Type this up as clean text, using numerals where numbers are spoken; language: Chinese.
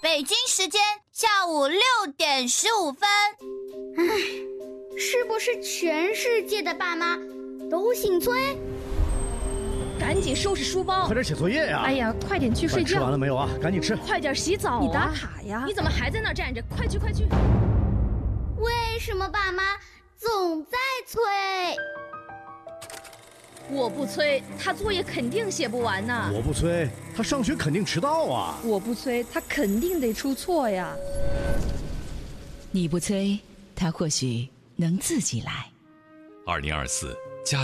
北京时间下午6点15分。 是不是全世界的爸妈都姓崔？ 赶紧收拾书包， 快点写作业呀！ 哎呀，快点去睡觉。 吃完了没有啊？赶紧吃。 快点洗澡啊！你打卡呀！你怎么还在那儿站着？快去快去！ 为什么爸妈总在催？ 我不催，他作业肯定写不完呢。 我不催，他上学肯定迟到啊。 我不催，他肯定得出错呀。 你不催，他或许能自己来。 2024